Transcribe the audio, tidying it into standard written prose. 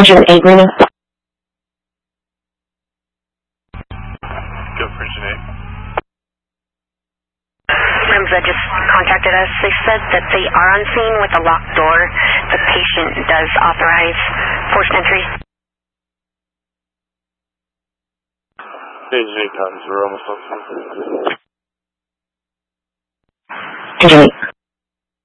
Engine 8 reading. Go for Engine 8. RIMSA just contacted us. They said that they are on scene with a locked door. The patient does authorize forced entry. Engine 8 comes, we're almost on scene. Engine 8.